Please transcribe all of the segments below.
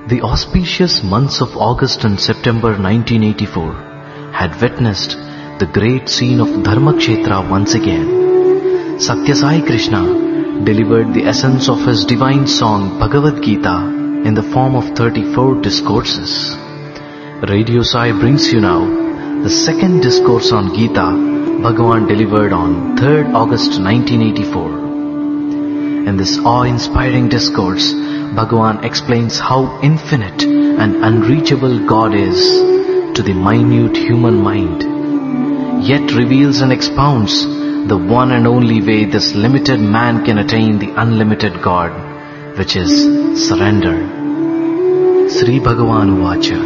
The auspicious months of August and September 1984 had witnessed the great scene of Dharmakshetra once again. Satya Sai Krishna delivered the essence of his divine song Bhagavad Gita in the form of 34 discourses. Radio Sai brings you now the second discourse on Gita Bhagavan delivered on 3rd August 1984. In this awe-inspiring discourse, Bhagavan explains how infinite and unreachable God is to the minute human mind, yet reveals and expounds the one and only way this limited man can attain the unlimited God, which is surrender. Sri Bhagavan Uvacha.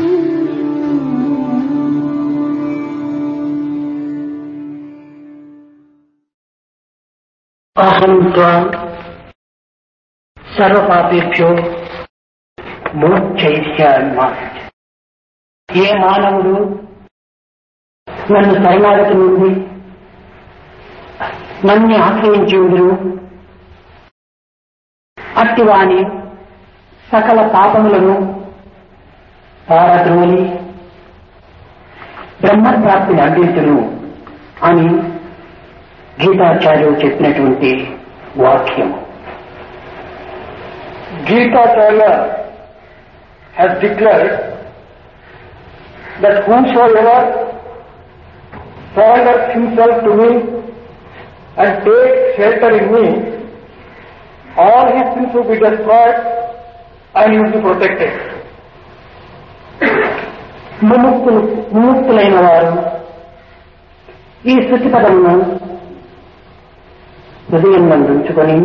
Aham tvam సర్వపాపేభ్యో మోక్షయిష్యామి. ఏ మానవుడు నన్ను శరణాగతి నుండి నన్ను ఆశ్రయించుదురు అట్టివాని సకల పాపములను పారద్రోలి బ్రహ్మప్రాప్తిని అందించును అని గీతాచార్యుడు చెప్పినటువంటి వాక్యం. Gita has declared that whosoever surrenders himself to me and takes shelter in me, all his sins will be destroyed and he will be protected. ముముక్తులైన వారు ఈ స్తుతి పదమును హృదయంలో ఉంచుకొని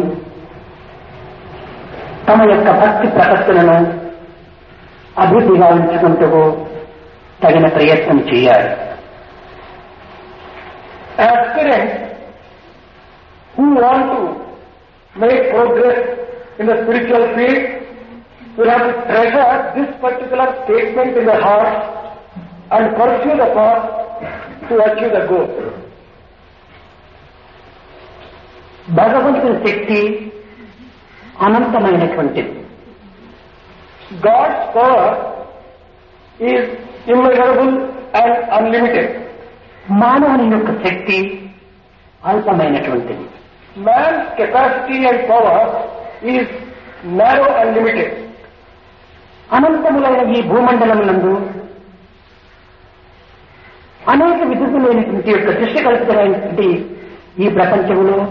తమ యొక్క భక్తి ప్రపత్తులను అభివృద్ధిగా ఉంచుకుంటూ తగిన ప్రయత్నం చేయాలి. Aspirants who want to make progress in the spiritual field will have to treasure this particular statement in their heart and pursue the path to achieve the goal. భగవంతుని శక్తి అనంతమైనటువంటిది. God's power is immeasurable and unlimited. మానవుని యొక్క శక్తి అల్పమైనటువంటిది. Man's capacity and power is narrow and limited. అనంతములైన ఈ భూమండలం నందు అనేక విధులైనటువంటి యొక్క దృష్టి కల్పితమైనటువంటి ఈ ప్రపంచంలో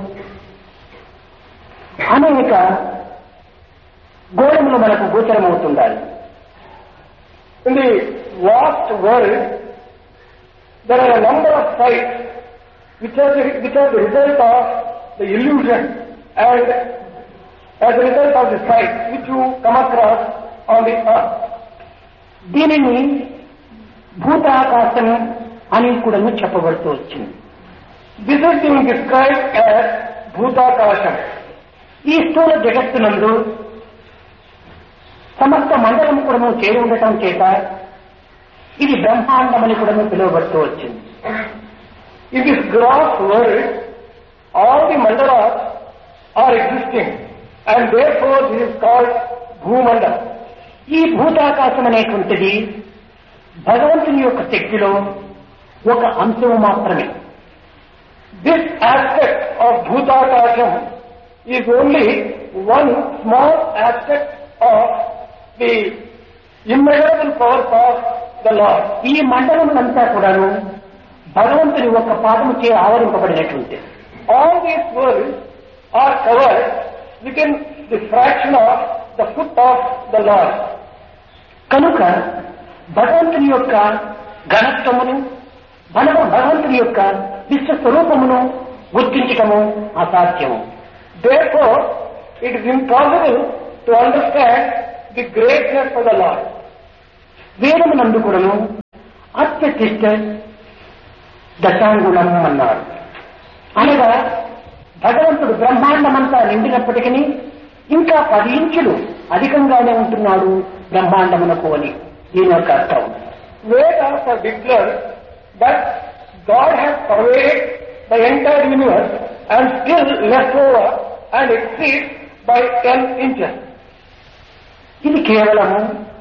అనేక గోళములు మనకు గోచరమవుతుండాలి. In the vast world, there are a number of sights which are the result of the illusion and as a result of the sights which you come across on the earth. దీనిని భూతాకాశం అని కూడా చెప్పబడుతూ వచ్చింది. This is being described as Bhutakasham. ఈ స్థూల జగత్తునందు సమస్త మండలం కూడా చేరి ఉండటం చేత ఇది బ్రహ్మాండమని కూడా పిలువబడుతూ వచ్చింది. In this gross world, all the mandalas are existing and therefore this is called Bhumandala. ఈ భూతాకాశం అనేటువంటిది భగవంతుని యొక్క శక్తిలో ఒక అంశం మాత్రమే. This aspect of Bhutakasham is only one small aspect of the immeasurable powers of the Lord. ఈ మండలములంతా కూడాను భగవంతుని ఒక పాదము చే ఆవరింపబడినటువంటి. All these worlds are covered within the fraction of the foot of the Lord. కనుక భగవంతుని యొక్క ఘనత్వమును భగవంతుని యొక్క విశ్వ స్వరూపమును గుర్తించటము అసాధ్యము. Therefore, it is impossible to understand the greatness of the Lord. వేదమునందు కూడాను అత్యతిష్ట దశాంగుణం అన్నారు. అనగా భగవంతుడు బ్రహ్మాండమంతా నిండినప్పటికీ ఇంకా 10 ఇంచులు అధికంగానే ఉంటున్నాడు బ్రహ్మాండమునకు అని దీని యొక్క అర్థం. Vedas have declared that God has pervaded the entire universe and still left over and exceeds by 10 inches. ఇది కేవలము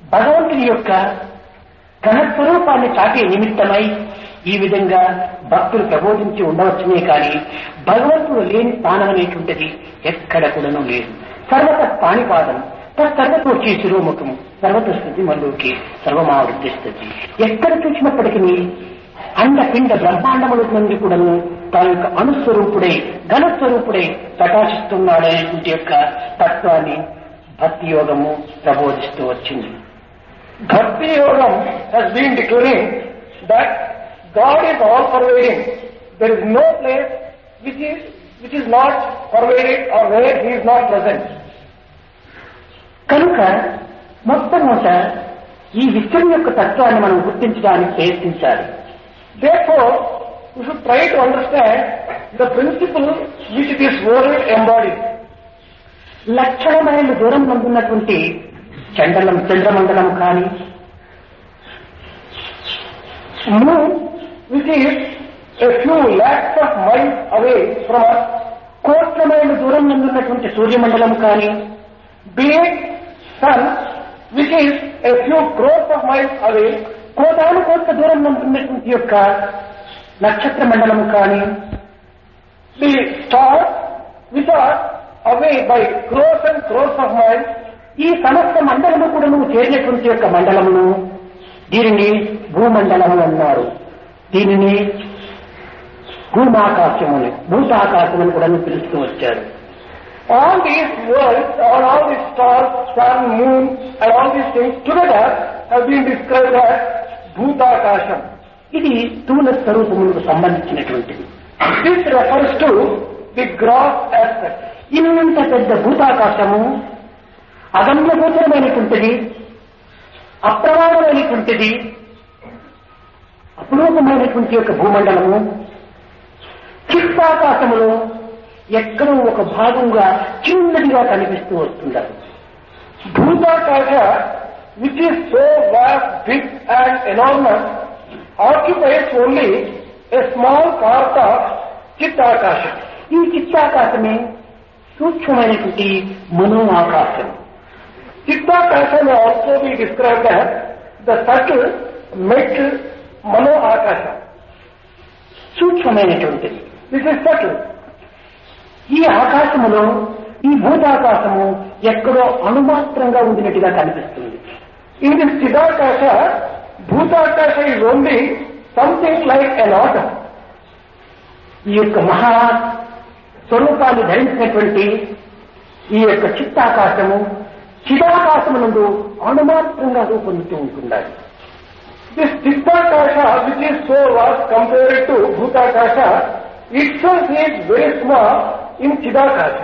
భగవంతుని యొక్క ఘనస్వరూపాన్ని చాటే నిమిత్తమై ఈ విధంగా భక్తులు ప్రబోధించి ఉండవచ్చునే కానీ భగవంతుడు లేని స్థానం అనేటువంటిది ఎక్కడ కూడాను లేదు. సర్వత పాణిపాదం తర్వతోచి శిరోముఖము సర్వత స్థితి మల్లోకి సర్వమావృత్తిస్తుంది. ఎక్కడ చూసినప్పటికీ అండపిండ బ్రహ్మాండముల నుండి కూడాను తన యొక్క అణుస్వరూపుడై ఘనస్వరూపుడై ప్రకాశిస్తున్నాడనేటువంటి యొక్క తత్వాన్ని భక్తి యోగము ప్రబోధిస్తూ వచ్చింది. Bhakti Yogam has been declaring that God is all pervading. There is no place which is not pervaded or where He is not present. కనుక మొట్టమొదట ఈ విశ్వం యొక్క తత్వాన్ని మనం గుర్తించడానికి ప్రయత్నించాలి. Therefore, we should try to understand the principle which this world embodies. లక్షణమైన దూరం నందున్నటువంటి చంద్రమండలం కానీ moon which is a few lakhs of miles away from us, కోట్ల మైళ్ళ దూరం నందున్నటువంటి సూర్యమండలం కానీ be it sun which is a few crores of miles away, కోటాను కోట్ల దూరం నందున్నటువంటి యొక్క నక్షత్ర మండలం కానీ the stars which are away by crores and crores of miles, ఈ సమస్త మండలము కూడా నువ్వు చేరినటువంటి యొక్క మండలమును దీనిని భూమండలము అన్నారు. దీనిని భూమాకాశమని భూతాకాశమని కూడా పిలుస్తూ వచ్చారు. all these worlds, all these stars, sun, moon and all these things together have been described as Bhutakasham. ఇది స్థూల స్వరూపములకు సంబంధించినటువంటిది. This refers to the gross aspect. ఇంత పెద్ద భూతాకాశము అగమ్యగోచరమైనటువంటిది, అప్రమాణమైనటువంటిది, అపురూపమైనటువంటి యొక్క భూమండలము చిత్తాకాశములో ఎక్కడో ఒక భాగంగా చిన్నదిగా కనిపిస్తూ వస్తున్నారు. Bhutakasha, which is so vast, big and enormous, occupies only a small part of Chittakasha. ఈ చిత్తాకాశమే సూక్ష్మమైనటువంటి మనో ఆకాశం. Chittakasha may also be described as the subtle, mental, mano akasha. సూక్ష్మమైనటువంటిది. This is subtle. ఈ ఆకాశములో ఈ భూతాకాశము ఎక్కడో అణుమాత్రంగా ఉండినట్టుగా కనిపిస్తుంది. In this Chidakasha, Bhutakasha is only something like an atom. ఈ యొక్క మహా స్వరూపాన్ని ధరించినటువంటి ఈ యొక్క చిత్తాకాశము చిదాకాశమునందు అణుమాత్రంగా రూపొందుతూ ఉంటున్నాడు. This Chittakasha, which is so vast compared to Bhutakasha, itself is very small in Chidakasha.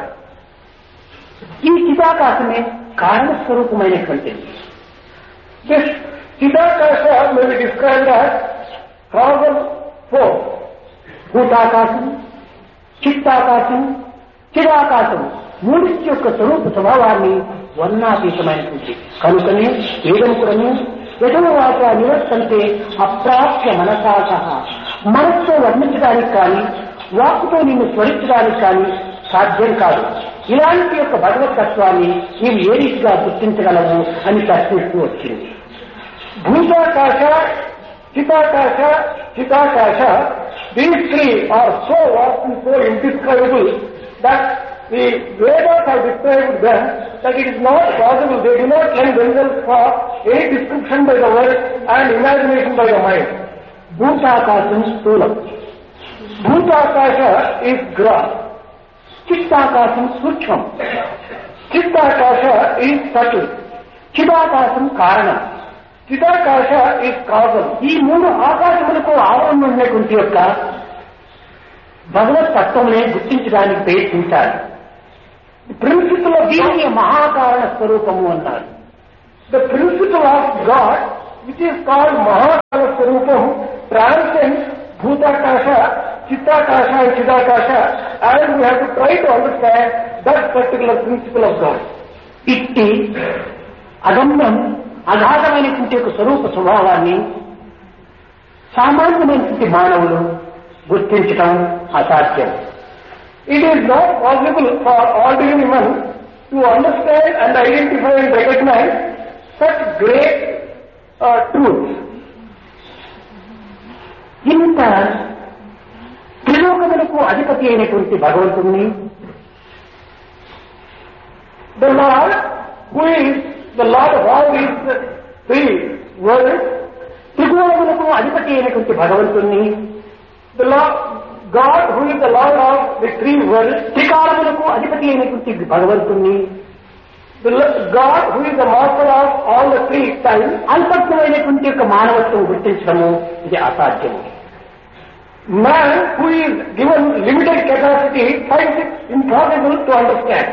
ఈ చిదాకాశమే కారణ స్వరూపమైనటువంటిది. This Chidakasha may be described as causal force. భూతాకాశం, చిత్తాకాశం, చిదాకాశం మూడింటి యొక్క స్వరూప స్వభావాన్ని వర్ణాతీతమైనటువంటి కనుకనే వేదముకులను యథోవాచ నివర్తంతే అప్రాప్య మనసా సహా మనస్సుతో వర్ణించడానికి కానీ వాక్కుతో నిన్ను స్మరించడానికి కానీ సాధ్యం కాదు. ఇలాంటి యొక్క భగవతత్వాన్ని నీవు ఏ రీతిగా గుర్తించగలవు అని ప్రశ్నిస్తూ వచ్చింది. Bhutakasha, Chittakasha, Chidakasha, these three are so vast and so indescribable that the Vedas have described them that it is not possible. They do not lend themselves for any description by the word and imagination by the mind. భూతాకాశం స్థూలం, Bhutakasha is gross. చిత్తాకాశం సూక్ష్మం, Chittakasha is subtle. చిదాకాశం కారణం. Chidakasha is causal. ఈ మూడు ఆకాశములకు ఆవరణ ఉన్నటువంటి యొక్క భగవత్ తత్వమునే గుర్తించడానికి ప్రయత్నించాలి. Principle of దీనిని మహాకారణ స్వరూపము అన్నారు. the principle of God, which is called Mahakala Swarupam, transcends Bhutakasha, Chittakasha and Chidakasha, and we have to try to understand that particular principle of God. ఇట్టి అగమ్యం అగాధమైనటువంటి యొక్క స్వరూప స్వభావాన్ని సామాన్యమైనటువంటి మానవులు గుర్తించడం అసాధ్యం. It is not possible for ordinary men to understand and identify and recognize such great truths. ఇంత త్రిలోకములకు అధిపతి అయినటువంటి భగవంతుణ్ణి, the Lord, who is the Lord of all these three worlds, త్రిగుణములకు అధిపతి అయినటువంటి భగవంతుణ్ణి, the Lord, God, who is the Lord of the three worlds, త్రికాలములకు అధిపతి అయినటువంటి భగవంతుణ్ణి, the God, who is the master of all the three times, అల్పత్వమైనటువంటి యొక్క మానవత్వం గుర్తించడము ఇది అసాధ్యము. man, who is given limited capacity, finds it impossible to understand.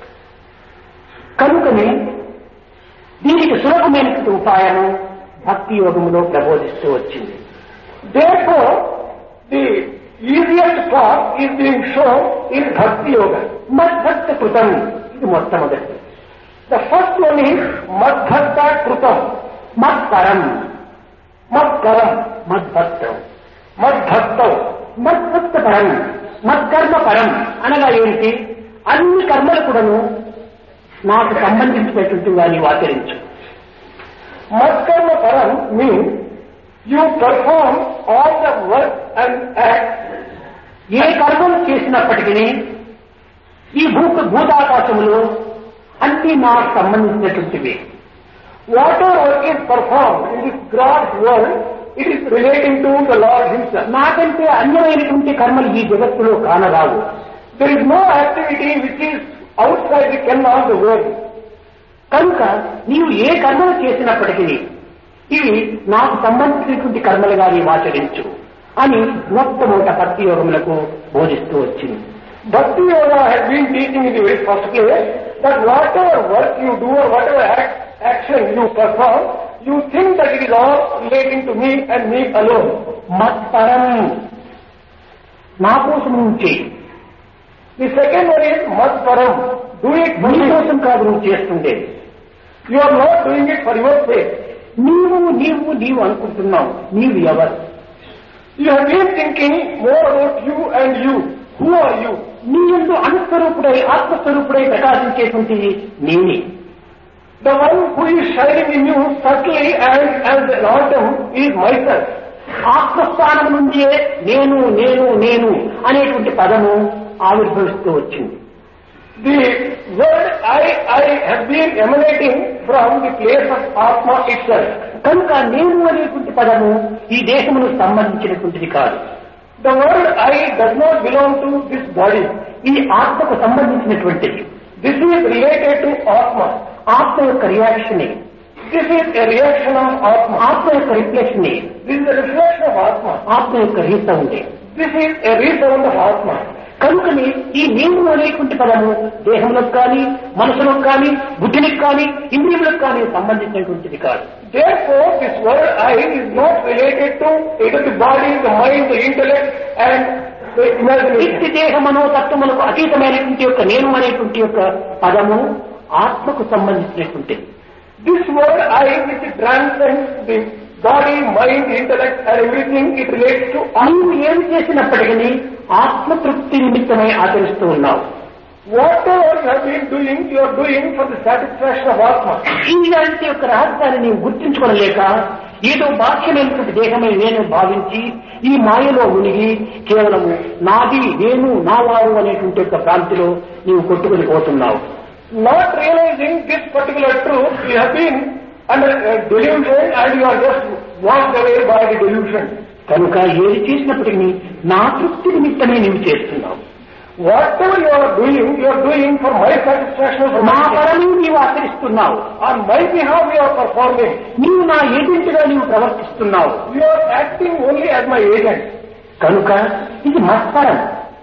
కనుకనే దీనికి సులభమైనటువంటి ఉపాయము భక్తి యోగములో ప్రబోధిస్తూ వచ్చింది. Therefore, the easiest path is being shown in Bhakti Yoga. మద్భక్త కృతం, ఇది మొట్టమొదటి. The first one is Madbhakta Krutam. మత్పరం, Madkaram. మద్భక్తం, Madbhaktam. మద్భక్త పరం, మత్కర్మ పరం అనగా ఏమిటి? అన్ని కర్మలు కూడాను నాకు సంబంధించినటువంటివిగా నీవు ఆచరించు. Madkarma Param means you perform all the work and acts. ఏ కర్మలు చేసినప్పటికీ ఈ భూతాకాశములో అన్ని నాకు సంబంధించినటువంటివి. Whatever work is performed in this gross world, it is relating to the Lord Himself. నాకంటే అన్యమైనటువంటి కర్మలు ఈ జగత్తులో కానరావు. There is no activity which is outside the ken of the world. కనుక నీవు ఏ కర్మలు చేసినప్పటికీ ఇవి నాకు సంబంధించినటువంటి కర్మలుగా నీవు ఆచరించు అని మొట్టమొదట భక్తి యోగములకు బోధిస్తూ వచ్చింది. Bhakti Yoga has been teaching in the very first place that whatever work you do or whatever action you perform, you think that it is all relating to me and me alone. మత్పరం, నా కోసం నువ్వు చేయి. The second one is Madparam. Do it for నీ me. కోసం కాదు నువ్వు చేస్తుండేది. You are not doing it for your sake. నీవు అనుకుంటున్నావు, నీవు ఎవరు? You have been thinking more about you and you. Who are you? నీ యందు అనుస్వరూపుడై ఆత్మస్వరూపుడై ప్రకాశించేటువంటి నేనే. The one who is shining in you subtly and as an autumn is myself. ఆత్మస్థానం నుండే నేను నేను నేను అనేటువంటి పదము ఆవిర్భవిస్తూ వచ్చింది. The word I have been emanating from the place of Atma itself. కనుక నేను అనేటువంటి పదము ఈ దేశమును సంబంధించినటువంటిది కాదు. The word I does not belong to this body. ఇది ఆత్మకు సంబంధించినటువంటిది. This is related to Atma. ఆత్మ యొక్క రియాక్షనే, This is a reaction of Atma. ఆత్మ యొక్క రిఫ్లెక్షనే, This is a reflection of Atma. ఆత్మ యొక్క రీసౌండే. This is a resound of Atma. కనుకని ఈ నేను అనేటువంటి పదము దేహంలోకి కానీ మనసులకు కానీ బుద్ధికి కానీ ఇంద్రియములకు కానీ సంబంధించినటువంటిది కాదు. Therefore, this word I is not related to either the body, the mind, the intellect and the imagination. ఇట్టి దేహ మనోతత్వములకు అతీతమైనటువంటి యొక్క నేను అనేటువంటి యొక్క పదము ఆత్మకు సంబంధించినటువంటిది. This word I, which transcends the body, mind, intellect and everything, it relates to నీవు ఏమి చేసినప్పటికీ ఆత్మతృప్తి నిమిత్తమై ఆచరిస్తూ ఉన్నావు. whatever you have been doing, you are doing for the satisfaction of Atma. ఇలాంటి యొక్క రహస్యాన్ని నీవు గుర్తించుకోలేక ఏదో బాహ్యమైనటువంటి దేహమే నేను భావించి ఈ మాయలో మునిగి కేవలము నాది నేను నావారు అనేటువంటి యొక్క భ్రాంతిలో నీవు కొట్టుకుని పోతున్నావు. Not realizing this particular truth, you have been under a delusion and you are just washed away by the delusion. కనుక ఏది చేసినప్పటికీ నా తృప్తి నిమిత్తమే నీవు చేస్తున్నావు. Whatever you are doing for my satisfaction, for నా my పరమే నీవు ఆచరిస్తున్నావు. on my behalf you are performing. నీవు నా ఏజెంట్గా నీవు ప్రవర్తిస్తున్నావు. You are acting only as my agent. కనుక ఇది మత్పరం,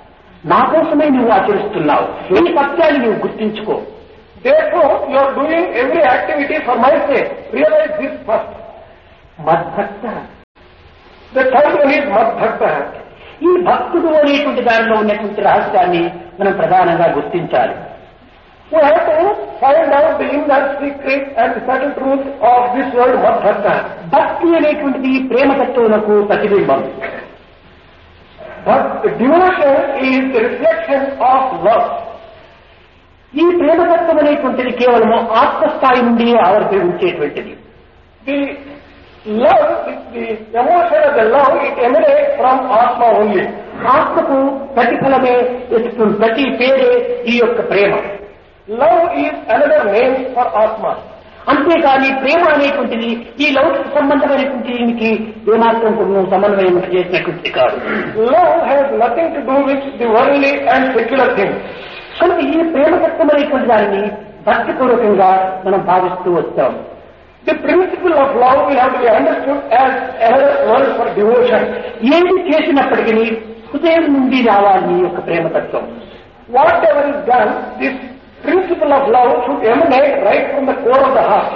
నా కోసమే నువ్వు ఆచరిస్తున్నావు. ఈ సత్యాన్ని నువ్వు గుర్తించుకో. Therefore, you are doing every activity for my sake. Realize this first. మద్భక్త, The third one is Madbhakta. ఈ భక్తుడు అనేటువంటి దానిలో ఉన్నటువంటి రహస్యాన్ని మనం ప్రధానంగా గుర్తించాలి. We have to find out the inner secret and the subtle truth of this word Madbhakta. భక్తి అనేటువంటిది ప్రేమతత్వమునకు ప్రతిబింబం. But devotion is the reflection of love. ఈ ప్రేమతత్వం అనేటువంటిది కేవలము ఆత్మస్థాయి నుండి ఆవిర్భవించేటువంటిది. The love, the emotion of the love, it emanates from Atma only. ఆత్మకు ప్రతిఫలమే ప్రతి పేరే ఈ యొక్క ప్రేమ. Love is another name for Atma. అంతేకాని ప్రేమ అనేటువంటిది ఈ లౌకిక సంబంధమైనటువంటి దీనికి ఏమాత్రం కొన్ని సమన్వయం చేసినటువంటిది కాదు. Love has nothing to do with the worldly and secular things. కనుక ఈ ప్రేమతత్వం అనేటువంటి దానిని భక్తిపూర్వకంగా మనం భావిస్తూ వచ్చాం. The principle of love will have to be understood as another word for devotion. ఏది చేసినప్పటికీ హృదయం నుండి రావాలి ఈ యొక్క ప్రేమతత్వం. Whatever is done, this principle of love should emanate right from the core of the heart.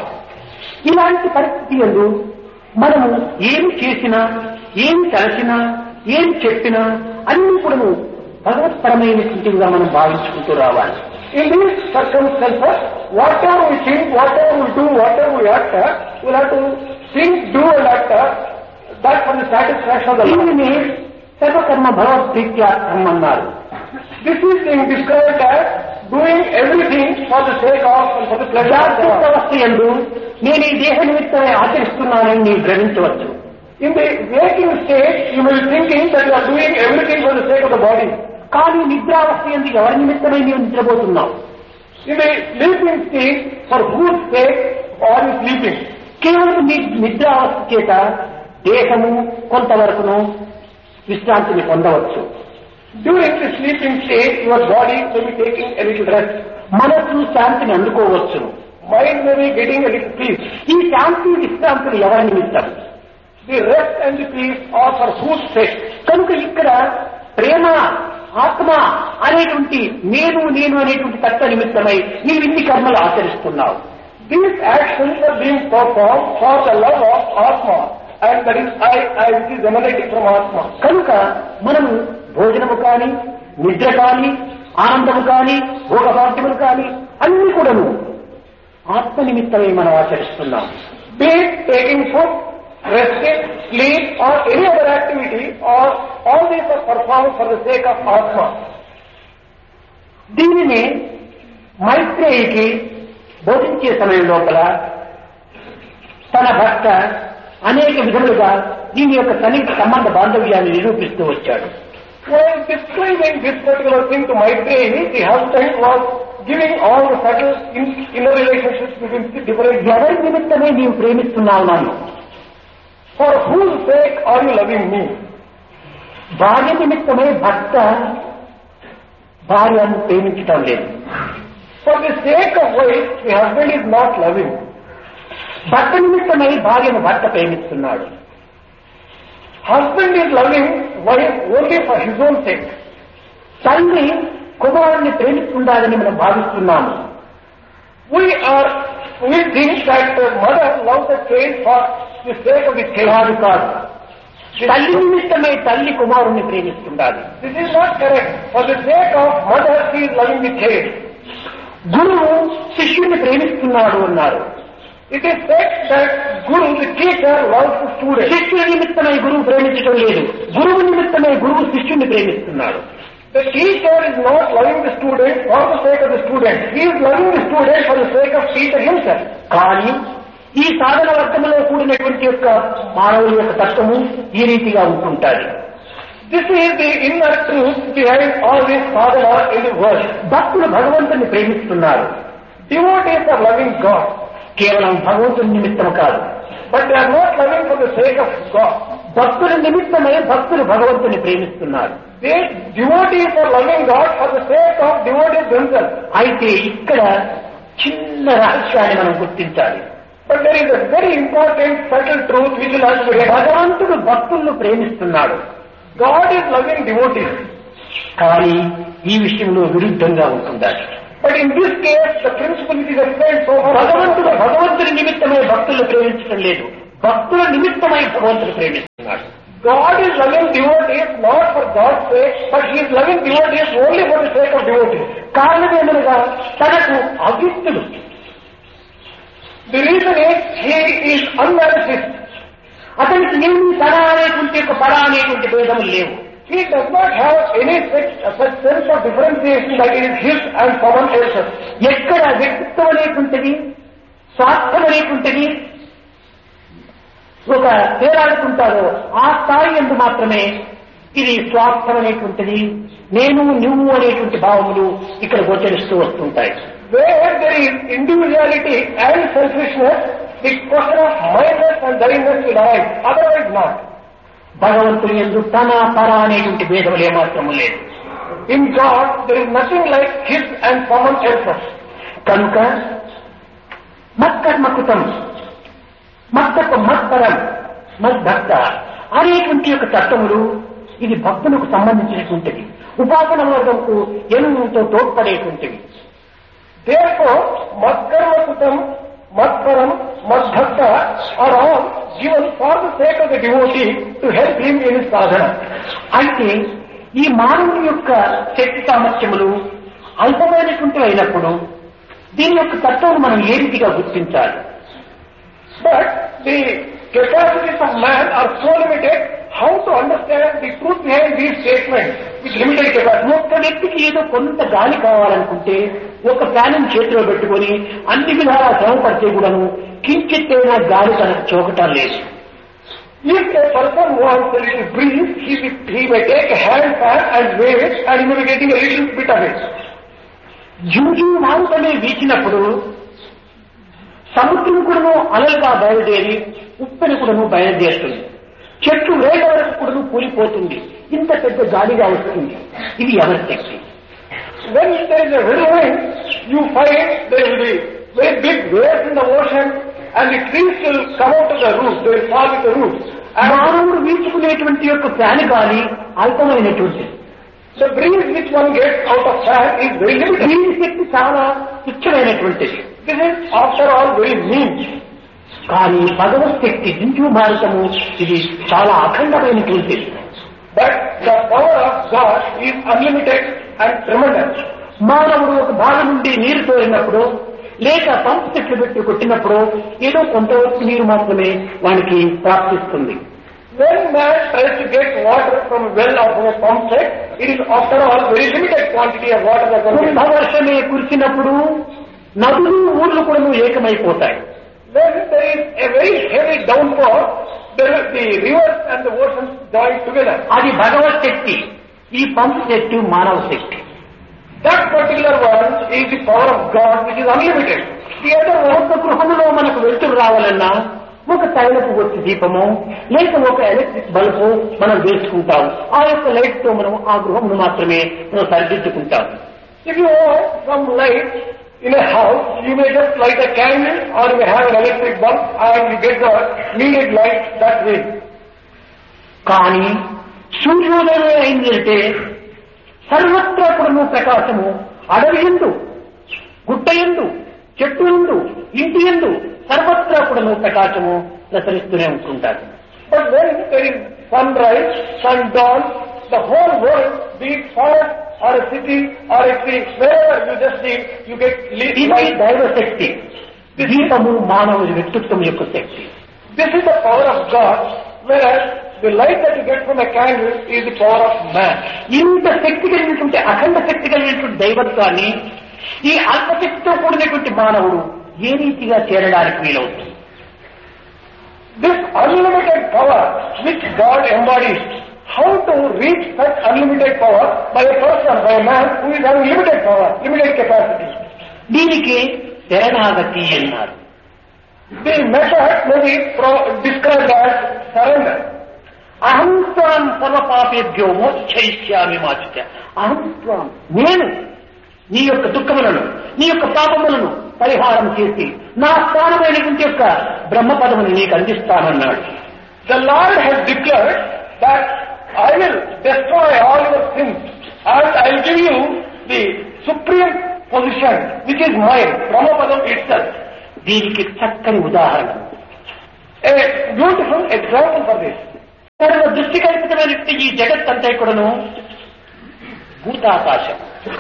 ఇలాంటి పరిస్థితి యందు మనము ఏమి చేసినా, ఏమి తలచినా, ఏమి చెప్పినా అన్ని కూడా భగవత్పరమైనటువంటివిగా మనం భావించుకుంటూ రావాలి. In these circumstances, whatever we think, whatever we do, whatever we utter, we'll have to think, do and utter that for the satisfaction of the Lord. దీనిని సర్వకర్మ భగవద్ప్రీత్యార్థం అన్నారు. This is being described as doing everything for the sake of and for the pleasure of జాగ్రత్త God. అవస్థ యందు నేను ఈ దేహ నిమిత్తమే ఆచరిస్తున్నానని నీవు గ్రహించవచ్చు. In the waking state, you will be thinking that you are doing everything for the sake of the body. కానీ నిద్రావస్థ యందు ఎవరి నిమిత్తమై నీవు నిద్రపోతున్నావు? In the sleeping state, for whose sake are you sleeping? కేవలం నిద్రావస్థ చేత దేహము కొంతవరకును విశ్రాంతిని పొందవచ్చు. During the sleeping state, your body may be taking a little rest. మనసు శాంతిని అందుకోవచ్చు. Mind may be getting a little peace. ఈ శాంతి విశ్రాంతులు ఎవరి నిమిత్తం? The rest and the peace are for whose sake? కనుక ఇక్కడ ప్రేమ, ఆత్మ అనేటువంటి నేను అనేటువంటి తత్వ నిమిత్తమై నీవు ఇన్ని కర్మలు ఆచరిస్తున్నావు. These actions are being performed for the love of Atma, and that is I which is emanating from Atma. కనుక మనము భోజనము కానీ, నిద్ర కానీ, ఆనందము కానీ, భోగభాగ్యములు కానీ అన్ని కూడాను ఆత్మ నిమిత్తమై మనం ఆచరిస్తున్నాం. Be it taking food, resting, sleep or any other activity, or all these are performed for the sake of Atma. దీనిని మైత్రేయికి బోధించే సమయం లోపల తన భర్త అనేక విధములుగా దీని యొక్క సన్నిహిత సంబంధ బాంధవ్యాన్ని నిరూపిస్తూ వచ్చాడు. While describing this particular thing to Maitreyi, the husband was giving all the subtle inner relationships between the different. ఎవరి నిమిత్తమే నీవు ప్రేమిస్తున్నావు నన్ను? For whose sake are you loving me? భార్య నిమిత్తమే భర్త భార్యను ప్రేమించటం లేదు. For the sake of wife, the husband is not loving. భర్త నిమిత్తమై భార్యను భర్త ప్రేమిస్తున్నాడు. Husband is loving wife only for his own sake. తండ్రి కుమారుణ్ణి ప్రేమిస్తుండాలని మనం భావిస్తున్నాము. We think that the mother loves the child for the sake of the child. కాదు. తల్లి నిమిత్తమై తల్లి కుమారుణ్ణి ప్రేమిస్తుండాలి. This is not correct. For the sake of mother, she is loving the child. గురువు శిష్యుని ప్రేమిస్తున్నాడు అన్నారు. It is said that Guru, the teacher, loves the student. శిష్యుని నిమిత్తమై గురువు ప్రేమించడం లేదు. గురువు నిమిత్తమై గురువు శిష్యుని ప్రేమిస్తున్నాడు. The teacher is not loving the student for the sake of the student. He is loving the student for the sake of teacher himself. కానీ ఈ సాధన వర్గంలో కూడినటువంటి యొక్క మానవుల యొక్క తత్వము ఈ రీతిగా ఉంటుంటారు. This is the inner truth behind all this sadhana in the world. భక్తులు భగవంతుని ప్రేమిస్తున్నారు. Devotees are loving God. కేవలం భగవంతుని నిమిత్తం కాదు. But they are not loving for the sake of God. భక్తుల నిమిత్తమై భక్తులు భగవంతుని ప్రేమిస్తున్నారు. Devotees are loving God for the sake of devotees themselves. అయితే ఇక్కడ చిన్న రహస్యాన్ని మనం గుర్తించాలి. But there is a very important subtle truth which will have to be realized. భగవంతుడు భక్తులను ప్రేమిస్తున్నాడు. God is loving devotees. కానీ ఈ విషయంలో విరుద్ధంగా ఉంటుండాలి. But in this case, the principle which is explained so far, భగవంతుడు భగవంతుని నిమిత్తమై భక్తులను ప్రేమించడం లేదు. భక్తుల నిమిత్తమై భగవంతుడు ప్రేమిస్తున్నాడు. God is loving devotees not for God's sake, but He is loving devotees only for the sake of devotees. కారణమేమనగా తనకు అవ్యక్తుడు. The reason is He is unmanifest. అతనికి ఏమి తన అనేటువంటి యొక్క పర అనేటువంటి భేదములు లేవు. He does not have any such sense of differentiation that it is his and someone else's. ఎక్కడ వ్యక్తిత్వం అనేటువంటిది, స్వార్థం అనేటువంటిది ఒక తేలాడుకుంటారో ఆ స్థాయి ఎందు మాత్రమే ఇది స్వార్థం అనేటువంటిది, నేను నువ్వు అనేటువంటి భావములు ఇక్కడ గోచరిస్తూ వస్తుంటాయి. Where there is individuality and selfishness, the question of mindness and thingness will arise, otherwise not. భగవంతుని యందు తన పర అనేటువంటి భేదములు ఏమాత్రము లేదు. In God, there is nothing like his and someone else's. కనుక మత్కర్మకృతం, మత్తకు మత్పరం, మద్భక్త అనేటువంటి యొక్క తత్వములు ఇది భక్తులకు సంబంధించినటువంటిది, ఉపాసన వర్గంకు ఎంతో తోడ్పడేటువంటివి. Therefore, Madkarmakutam, Madparam, Madbhakta are all given for the sake of the devotee to help him in his sadhana. అయితే ఈ మానవుని యొక్క శక్తి సామర్థ్యములు అల్పమైనటువంటి అయినప్పుడు దీని యొక్క తత్వం మనం ఏ రీతిగా గుర్తించాలి? But the capacities of man are so limited, how to understand the truth behind these statements with limited capacity? ఒక్క వ్యక్తికి ఏదో కొంత గాలి కావాలనుకుంటే ఒక ఫ్యాన్ చేతిలో పెట్టుకొని అన్ని విధాలా శ్రమపడితే కూడాను కించిత్తైనా గాలి తనకు చోకటం లేదు. If a person wants a little breeze, he may take a hand fan and wave it and he may be getting a little bit of it. జూజు మారుతనే వీచినప్పుడు సముద్రం కూడాను అలలుగా బయలుదేరి ఉప్పెను కూడాను బయలుదేరుతుంది. చెట్టు వేల వరకు కూడాను కూలిపోతుంది. ఇంత పెద్ద గాలిగా వస్తుంది. ఇది ఎవరి శక్తి? When there is a heavy wind, you find there will be very big waves in the ocean and the trees will come out of the roots, they will fall with the roots. మానవుడు వీచుకునేటువంటి యొక్క fan గాలి అల్పమైనటువంటిది. The breeze which one gets out of fan is very limited. దీని శక్తి చాలా తుచ్చమైనటువంటిది. This is after all very mean. కానీ భగవత్ శక్తి జింజు భారతము ఇది చాలా అఖండమైనటువంటిది. But the power of God is unlimited and tremendous. మానవుడు ఒక భాగం నుండి నీరు తోరినప్పుడు లేక పంపు చెట్లు పెట్టి కొట్టినప్పుడు ఏదో కొంతవరకు నీరు మాత్రమే వానికి ప్రాప్తిస్తుంది. When man tries to get water from a well or from a pump set, it is after all very limited quantity of water that can be. వర్షమే కురిసినప్పుడు నదులు ఊర్లు కూడా ఏకమైపోతాయి. When there is a very heavy downpour, the rivers and the oceans join together. అది భగవత్ శక్తి. ఈ పంపు శక్తి మానవ శక్తి. That particular one is the power of God which is unlimited. ఈ ఒక గృహంలో మనకు వెలుతురు రావాలన్నా ఒక తైలపు వచ్చి దీపము లేక ఒక ఎలక్ట్రిక్ బల్బు మనం వేసుకుంటాం. ఆ యొక్క లైట్ తో మనం ఆ గృహమును మాత్రమే మనం సరిదిద్దుకుంటాం. If you want some light in a house, you may just light a candle or you may have an electric bulb and you get the needed light that way. కానీ సూర్యోదయం అయిందంటే సర్వత్రా కూడా ప్రకాశము అడవి ఎందు, గుట్ట ఎందు, చెట్టు ఎందు, ఇంటి ఎందు సర్వత్రా కూడా ప్రకాశము ప్రసరిస్తూనే ఉంటుంటారు. But when there is sunrise, sundawn, the whole world, be it forest or a city or a tree, wherever you just see, you get ఇది light. దైవ శక్తి. దీపము మానవుడి వ్యక్తిత్వం యొక్క శక్తి. This is the power of God, whereas the light that you get from a candle is the power of man. ఇంత శక్తి కలిగినటువంటి అఖండ శక్తి కలిగినటువంటి దైవత్వాన్ని ఈ అల్పశక్తితో కూడినటువంటి మానవుడు ఏ రీతిగా చేరడానికి వీలవుతుంది? This unlimited power which God embodies, how to reach such unlimited power by a person, by a man who is having limited power, limited capacity. దీనికి శరణాగతి అన్నారు. The method may be described as surrender. అహం త్వాం సర్వపాపేభ్యో మోక్షయిష్యామి మాచుచ. అహం త్వాం, నేను నీ యొక్క దుఃఖములను నీ యొక్క పాపములను పరిహారం చేసి నా స్థానమైనటువంటి యొక్క బ్రహ్మపదమును నీకు అందిస్తానన్నాడు. The Lord has declared that I will destroy all your sins and I will give you the supreme position which is mine, Brahmapadam itself. దీనికి చక్కని ఉదాహరణ, A beautiful example for this. సర్వ దృష్టి కల్పితమైనటువంటి ఈ జగత్తంతా కూడాను భూతాకాశం.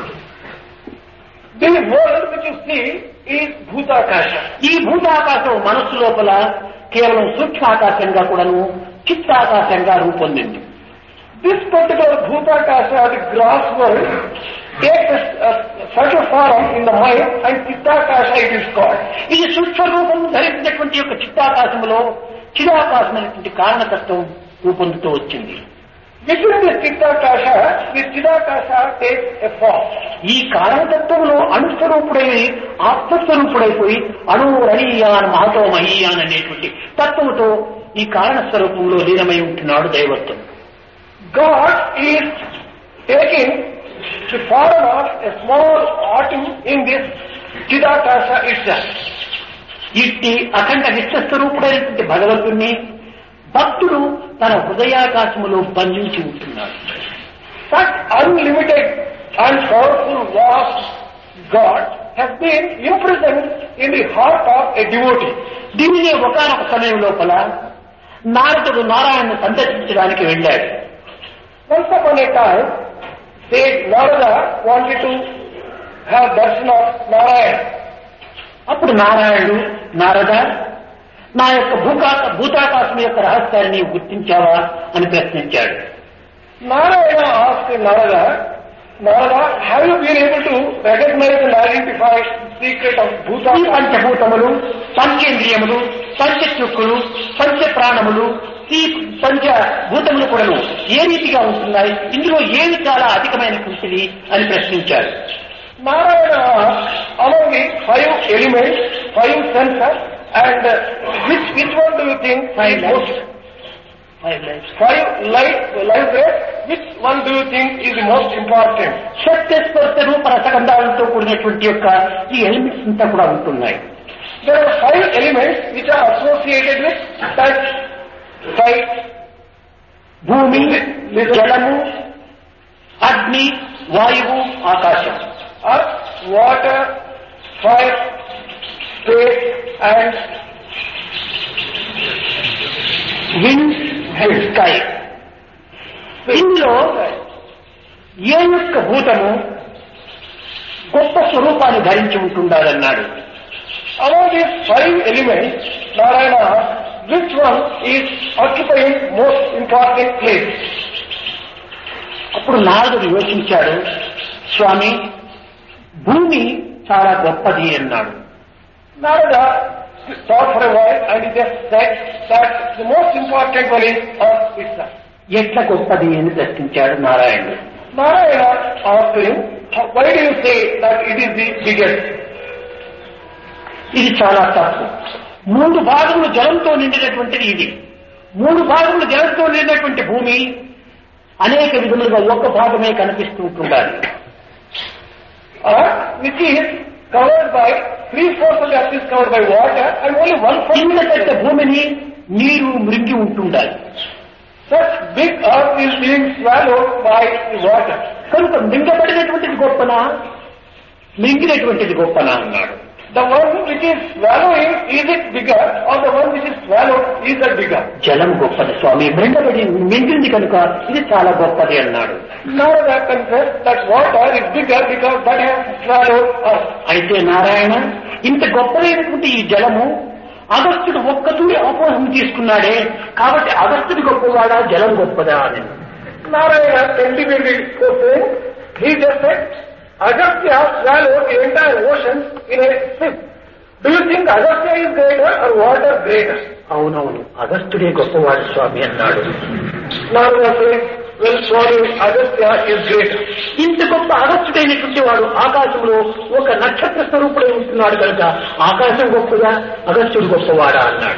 The world which you see is Bhutakasha. ఈ భూతాకాశం మనస్సు లోపల కేవలం సూక్ష్మాకాశంగా కూడాను చిత్తాకాశంగా రూపొందింది. This particular Bhutakasha, the gross world, takes a subtle form in the mind and Chittakasha it is called. ఇది సూక్ష్మ రూపం ధరించినటువంటి యొక్క చిత్తాకాశములో చిదాకాశమైనటువంటి కారణతత్వం రూపొందుతూ వచ్చింది. Within the Chittakasha, the Chidakasha takes a form. ఈ కారణతత్వంలో అణుస్వరూపుడై ఆత్మస్వరూపుడైపోయి అణురనీయాన్ మహతోమహీయాన్ అనేటువంటి తత్వముతో ఈ కారణ స్వరూపంలో లీనమై ఉంటున్నాడు దైవత్వం. God is taking the form of a small atom in this Chidakasha itself. ఇట్టి అఖండ విశ్వస్వరూపుడైనటువంటి భగవంతుణ్ణి భక్తుడు తన హృదయాకాశములో బంధించి ఉంటున్నాడు. Such unlimited and powerful vast God has been imprisoned in the heart of a devotee. దీనినే ఒకనొక సమయం లోపల నారదుడు నారాయణను సందర్శించడానికి వెళ్ళాడు. Once upon a time, sage Narada wanted to have darshan of Narayana. అప్పుడు నారాయణుడు నారద నా యొక్క భూతాకాశం యొక్క రహస్యాన్ని గుర్తించావా అని ప్రశ్నించాడు. Narayana asked Narada, have you been able to recognize and identify the secret of ఈ Bhutakasha? పంచభూతములు, పంచేంద్రియములు, పంచచక్షులు, పంచప్రాణములు, ఈ పంచభూతములు కూడాను ఏ రీతిగా ఉంటున్నాయి, ఇందులో ఏది చాలా అధికమైనటువంటిది అని ప్రశ్నించాడు. Narayana asked, among the 5 elements, 5 senses, and which one do you think is most? 5 life rays, which one do you think is the most important? శక్తిస్పర్శ రూప రసగంధాలతో కూడినటువంటి యొక్క ఈ ఎలిమెంట్స్ అంతా కూడా ఉంటున్నాయి. There are 5 elements which are associated with touch, sight, భూమి, జలము, అగ్ని, వాయువు, ఆకాశం. earth, water, fire, space, and wind and sky. ఇందులో ఏ యొక్క భూతము గొప్ప స్వరూపాన్ని ధరించి ఉంటుండాలన్నాడు. among these 5 elements, Narayana asked, which one is occupying most important place? అప్పుడు నారదుడు యోచించాడు. స్వామి, భూమి చాలా గొప్పది అన్నాడు. Narada thought for a while and he just said that the most important one is earth itself. ఎట్లా గొప్పది అని ప్రశ్నించాడు నారాయణుడు. Narayana asked him, why do you say that it is the biggest? ఇది చాలా తప్పు. 3 భాగములు జలంతో నిండినటువంటిది ఇది. 3 భాగములు జలంతో నిండినటువంటి భూమి అనేక విధములుగా ఒక్క భాగమే కనిపిస్తూ ఉంటుండాలి. Earth, which is covered by 3/4 of the earth is covered by water and only 1/4 ఇంత భూమిని నీరు మృంగి ఉంటుండాలి. Such big earth is being swallowed by the water. కనుక మింగబడినటువంటిది గొప్పనా, మింగినటువంటిది గొప్పనా అన్నాడు. The one which is swallowing, is it bigger, or the one which is swallowed, is that bigger? జలం గొప్పది స్వామి, మింగింది కనుక ఇది చాలా గొప్పది అన్నాడు. Narada confessed that water is bigger because that has swallowed earth. అయితే నారాయణ, ఇంత గొప్పదైనటువంటి ఈ జలము అగస్త్యుడు ఒక్కతూరి ఆపోహం తీసుకున్నాడే, కాబట్టి అగస్త్యుడు గొప్పవాడా, జలం గొప్పదా అని. Narayana continued the saying, he just said, Agastya swallowed the entire ocean in a sip. Do you think Agastya is greater or water greater? అవునవును, అగస్త్యుడే గొప్పవాడు స్వామి అన్నాడు. Narada said, well, sorry, Agastya is greater. ఇంత గొప్ప అగస్త్యుడైనటువంటి వాడు ఆకాశంలో ఒక నక్షత్ర స్వరూపుడై ఉంటున్నాడు కనుక ఆకాశం గొప్పదా, అగస్త్యుడు గొప్పవాడా అన్నాడు.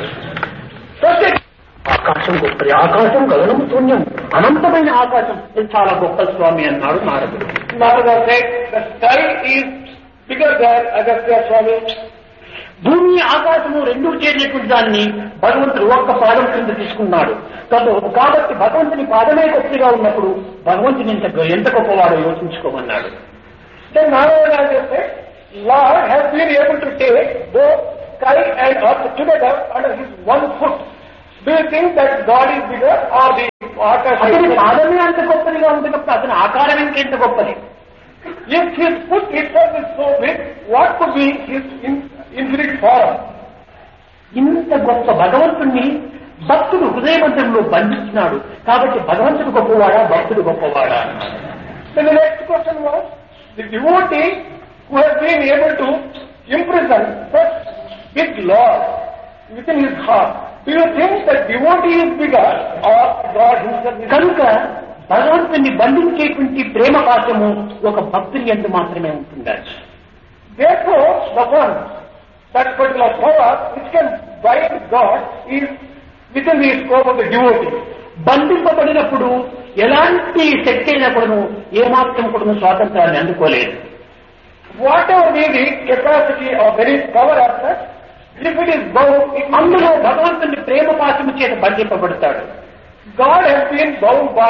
ఆకాశం గొప్పది, ఆకాశం గగనం శూన్యం, అనంతమైన ఆకాశం, ఇది చాలా గొప్ప స్వామి అన్నాడు నారదుడు. Narada said, the sky is bigger than Agastya Swami. భూమి ఆకాశము రెండూ చేరినటువంటి దాన్ని భగవంతుడు ఒక్క పాదం కింద తీసుకున్నాడు. కాబట్టి భగవంతుని పాదమే గొప్పగా ఉన్నప్పుడు భగవంతుని ఎంత గొప్పవాడో యోచించుకోమన్నాడు. Then Narayana just said, Lord has been able to take both sky and earth together under his one foot. Do you think that God is bigger or the Akasha? అతని పాదమే అంత గొప్పదిగా ఉంది కాబట్టి అతని ఆకారం ఇంకెంత గొప్పది. If his foot itself is so big, what could be his infinite form? ఇంత గొప్ప భగవంతుణ్ణి భక్తుడు హృదయ మందిరంలో బంధిస్తున్నాడు కాబట్టి భగవంతుడు గొప్పవాడా భక్తుడు గొప్పవాడా? Then the next question was, the devotee who has been able to imprison such big Lord within his heart, do you think that devotee is bigger or God himself is కనుక భగవంతుని బంధించేటువంటి ప్రేమ పాశము ఒక భక్తుని యందు మాత్రమే ఉంటుందా? Therefore, the one, that particular power which can bind God is within the scope of the devotee. బంధింపబడినప్పుడు ఎలాంటి శక్తి అయినా కూడాను ఏమాత్రం కూడాను స్వాతంత్రాన్ని అందుకోలేదు. Whatever may be capacity or there is power as such, if it is bound, అందులో భగవంతుని ప్రేమ పాశము చేత బంధింపబడతాడు. God has been bound by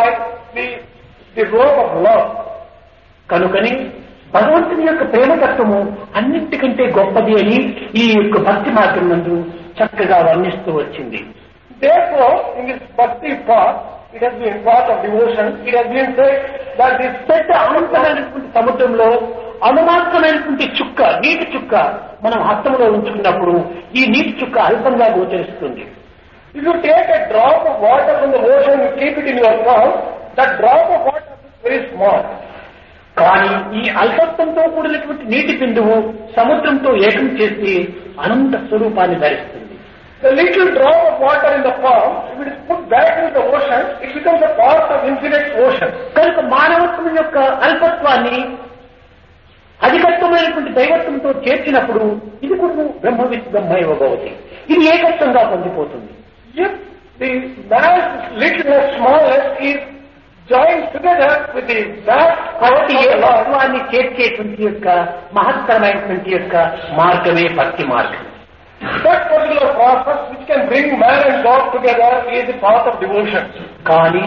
the rope of love. కనుకని భగవంతుని యొక్క ప్రేమతత్వము అన్నింటికంటే గొప్పది అని ఈ యొక్క భక్తి మార్గం నందు చక్కగా వర్ణిస్తూ వచ్చింది. Therefore, in this bhakti path, it has been path of devotion, it has been said that this పెద్ద అనంతమైనటువంటి సముద్రంలో అనుమాత్రమైనటువంటి చుక్క, నీటి చుక్క మనం హస్తములో ఉంచుకున్నప్పుడు ఈ నీటి చుక్క అల్పంగా గోచరిస్తుంది. if you take a drop of water from the ocean, you keep it in your palm, that drop of water is very small. కానీ ఈ అల్పత్వంతో కూడినటువంటి నీటి బిందువు సముద్రంతో ఏకం చేసి అనంత స్వరూపాన్ని ధరిస్తుంది. The little drop of water in the palm, if it is put back into the ocean, it becomes a part of infinite ocean. కనుక మానవత్వం యొక్క అల్పత్వాన్ని అధికత్వమైనటువంటి దైవత్వంతో చేర్చినప్పుడు ఇది కూడా బ్రహ్మవిద్బ్రహ్మైవ భవతి, ఇది ఏకత్వంగా పొందిపోతుంది. If the man's littleness, smallness is joined together with the vast కాబట్టి power of the Lord, ఏకత్వాన్ని చేర్చేటువంటి యొక్క మహత్తరమైనటువంటి యొక్క మార్గమే భక్తి మార్గం. that particular process which can bring man and God together is the path of devotion. కానీ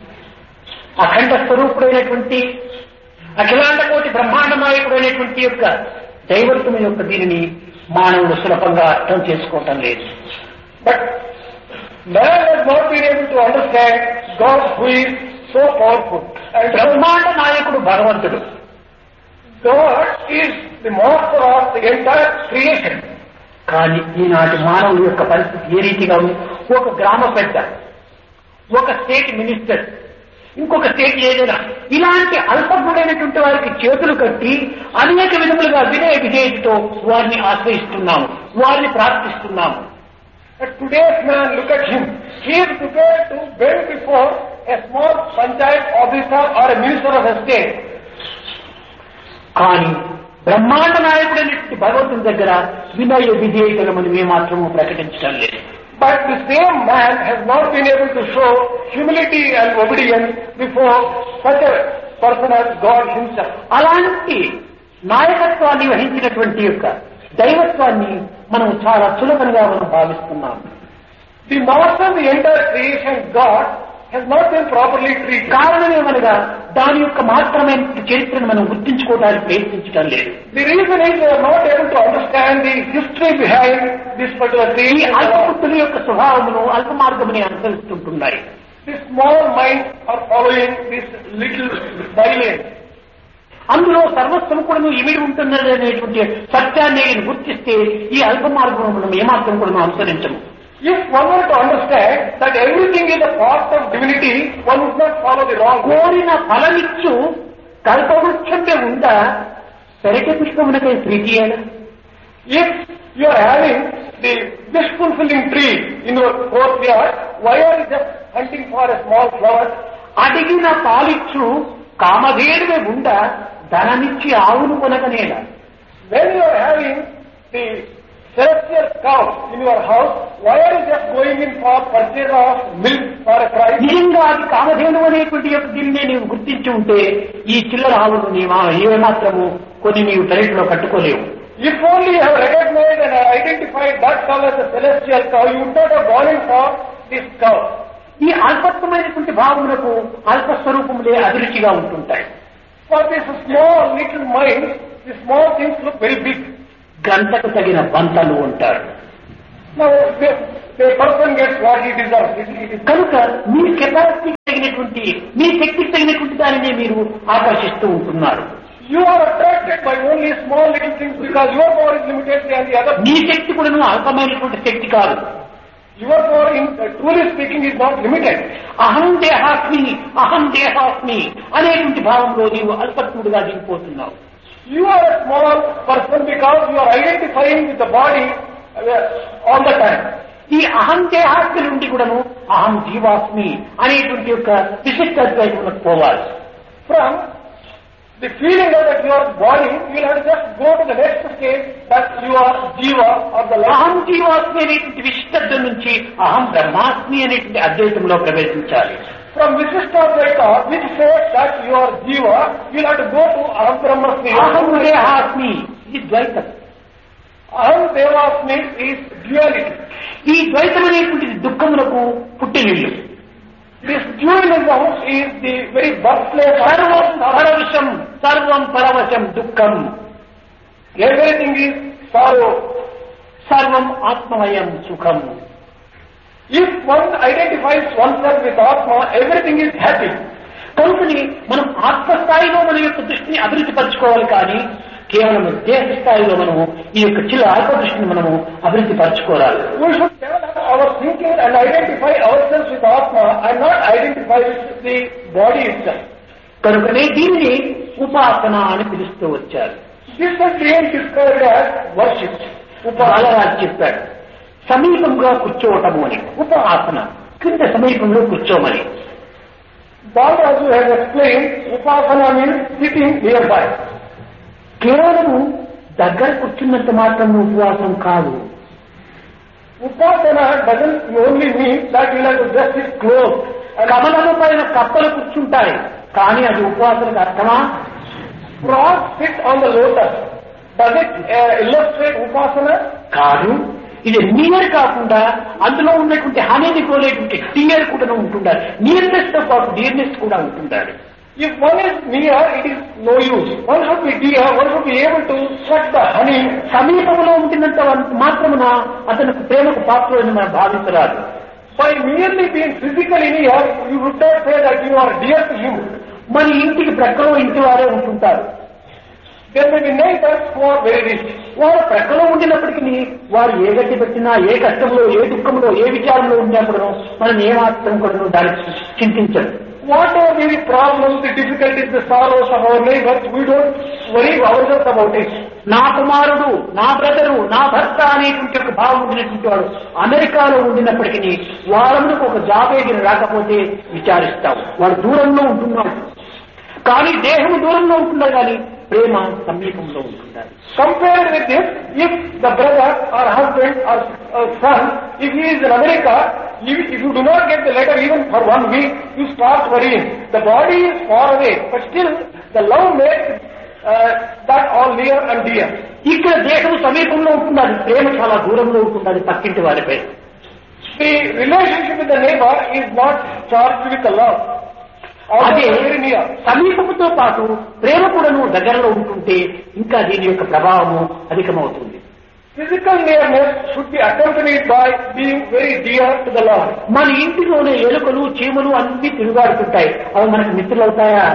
అఖండ స్వరూపుడైనటువంటి అఖిలాండ కోటి బ్రహ్మాండ నాయకుడైనటువంటి యొక్క దైవత్వం యొక్క దీనిని మానవుడు సులభంగా అర్థం చేసుకోవటం లేదు. But man has not been able to understand God who is so powerful. And బ్రహ్మాండ నాయకుడు భగవంతుడు. God is the master of the entire creation. కానీ ఈనాటి మానవుడి యొక్క పరిస్థితి ఏ రీతిగా ఉంది? ఒక గ్రామ పెద్ద, ఒక స్టేట్ మినిస్టర్, ఇంకొక స్టేట్ ఏదైనా ఇలాంటి అల్పజ్ఞుడైనటువంటి వారికి చేతులు కట్టి అనేక విధములుగా వినయ విధేయతతో వారిని ఆశ్రయిస్తున్నాము, వారిని ప్రార్థిస్తున్నాము. But today's man, look at him. He is prepared to bend before a small panchayat officer or a minister of a state. కానీ బ్రహ్మాండ నాయకుడైనటువంటి భగవంతుని దగ్గర వినయ విధేయతలు మనం ఏమాత్రము ప్రకటించడం లేదు. But the same man has not been able to show humility and obedience before such a person as God himself. అలాంటి నాయకత్వాన్ని వహించినటువంటి యొక్క దైవత్వాన్ని మనం చాలా చులకనగా మనం భావిస్తున్నాం. The master of the entire creation, God, has not been properly treated. కారణం ఏమనగా దాని యొక్క మాత్రమైన చరిత్రను మనం గుర్తించుకోవడానికి ప్రయత్నించడం లేదు. The reason is we are not able to understand the history behind this particular ఈ creation. అల్పబుద్ధుల యొక్క స్వభావమును అల్ప మార్గముని అనుసరిస్తుంటున్నాయి. The small minds are following this little bylane. అందులో సర్వస్వం కూడా ఇమిడి ఉంటున్నది అనేటువంటి సత్యాన్ని గుర్తిస్తే ఈ అల్ప మార్గం మనం ఏమాత్రం కూడా అనుసరించము. If one were to understand that everything is a part of divinity, one would not follow the wrong way. కోరిన ఫలమిచ్చు కల్పవృక్షంపై ఉందా పెరటి పుష్పమునకై ప్రీతియేనా? If you are having the wish-fulfilling tree in your courtyard, why are you just hunting for a small flower? అడిగిన పాలిచ్చు కామధేనువే ఉందా ధనమిచ్చి ఆవును కొనగనేలా? When you are having the celestial cow in your house, why are you just going in for purchase of milk for a price? నిజంగా అది కామధేను అనేటువంటి యొక్క దీన్ని నీవు గుర్తించి ఉంటే ఈ చిల్లర ఆవును నీవు ఏమాత్రము కొన్ని నీవు పెరట్లో కట్టుకోలేవు. If only you have recognized and identified that cow as a celestial cow, you would not have gone in for this cow. ఈ అల్పత్వమైనటువంటి భావములకు అల్పస్వరూపములే అభిరుచిగా ఉంటుంటాయి. For this small little mind, the small things look very big. గంటకు తగిన బంతలు ఉంటారు. Now, the person gets what he deserves. It is కనుక మీ కెపాసిటీకి తగినటువంటి మీ శక్తికి తగినటువంటి దానినే మీరు ఆకర్షిస్తూ ఉంటున్నారు. You are attracted by only small little things because your power is limited and the other. మీ శక్తి కూడా అల్పమైనటువంటి శక్తి కాదు. Your power, in truly speaking, is not limited. అహం దేహాస్మి అనేటువంటి భావంలో నీవు అల్పత్ముడిగా దిగిపోతున్నావు. You are a small person because you are identifying with the body all the time. ఈ అహం దేహాస్మి నుండి కూడాను అహం జీవాస్మి అనేటువంటి యొక్క విశిష్టత్వం పోవాలి. From the feeling that you are body, you will have to just go to the next stage that you are jiva or the life. అహం జీవాస్మి అనేటువంటి విశిష్టత్వం నుంచి అహం బ్రహ్మాస్మి అనేటువంటి అద్వైతంలో ప్రవేశించాలి. From Visishtadvaita, which says that you are jiva, you will have to go to Aham Brahmasmi. అహం దేహాస్మి ఇది ద్వైతం. Aham Devasmi is duality. ఈ ద్వైతం అనేటువంటిది దుఃఖములకు పుట్టినిల్లు. This dualism is the very birthplace of సర్వం పరవశం దుఃఖం. Everything is sorrow. సర్వం ఆత్మమయం సుఖం. If one identifies oneself with Atma, everything is happy. కనుకని మనం ఆత్మస్థాయిలో మన యొక్క దృష్టిని అభివృద్ధి పరచుకోవాలి, కానీ కేవలం దేశ స్థాయిలో మనము ఈ యొక్క చిన్న ఆత్మ దృష్టిని మనము అభివృద్ధి పరచుకోవాలి. We should develop our thinking and identify ourselves with Atma and not identify with the body itself. కనుకనే దీనిని ఉపాసన అని పిలుస్తూ వచ్చారు. This is being described as worship. Balaraju చెప్పాడు సమీపంగా కూర్చోవటము అని. ఉపాసన కింద సమీపంలో కూర్చోమని. Balraju has explained Upasana means sitting nearby. కేవలము దగ్గర కూర్చున్నంత మాత్రం ఉపవాసం కాదు. Upasana doesn't only mean that you have to just sit close. కమలము పైన కప్పలు కూర్చుంటాయి, కానీ అది ఉపవాసనకు అర్థమా? Frogs sit on the lotus. Does it illustrate Upasana? కాదు. ఇది నియర్ కాకుండా అందులో ఉన్నటువంటి హానిని కోలేటువంటి టియర్ కూడా ఉంటుండాలి. నియర్నెస్ తో పాటు డియర్నెస్ కూడా ఉంటుండాలి. If one is near, it is no use. One should be dear, one should be able to suck the honey. సమీపంలో ఉంటున్నంత మాత్రమున అతనికి ప్రేమకు పాత్రని మనం భావించరాదు. By merely being physically near, you would not say that you are dear to him. మన ఇంటికి ప్రక్కలో ఇంటి వారే ఉంటుంటారు. There may be neighbors who are very rich. వారు ప్రక్కలో ఉండినప్పటికీ వారు ఏ గట్టి పెట్టినా, ఏ కష్టంలో, ఏ దుఃఖంలో, ఏ విచారంలో ఉన్నప్పుడు మనం ఏమాత్రం కూడా దానికి చింతించదు. Whatever may be problems, the difficulties, the sorrows of our neighbors, we don't worry ourselves about it. నా కుమారుడు, నా బ్రదరు, నా భర్త అనేటువంటి ఒక భావం ఉండినటువంటి వాడు అమెరికాలో ఉండినప్పటికీ వాళ్ళకు ఒక జాబ్ ఏగిన రాకపోతే విచారిస్తాం. వాడు దూరంలో ఉంటున్నాడు, కానీ దేహం దూరంలో ఉంటున్నారు, కానీ ప్రేమ సమీపంలో ఉంటున్నారు. Compared with this, if the brother or husband or son, if he is in America, if you do not get the letter even for 1 week, you start worrying. The body is far away, but still the love makes that all near and dear. ఇక్కడ దేహం సమీపంలో ఉంటున్నది, ప్రేమ చాలా దూరంలో ఉంటున్నది పక్కింటి వారిపై. The relationship with the neighbor is not charged with the love. అదే సమీపంతో పాటు ప్రేమ కూడాను దగ్గరలో ఉంటుంటే ఇంకా దీని యొక్క ప్రభావము అధికమవుతుంది. Physical nearness should be accompanied by being very dear to the Lord. మన ఇంటిలోనే ఎలుకలు, చీమలు అన్ని తిరుగాడుతుంటాయి, అవి మనకు మిత్రులు అవుతాయా?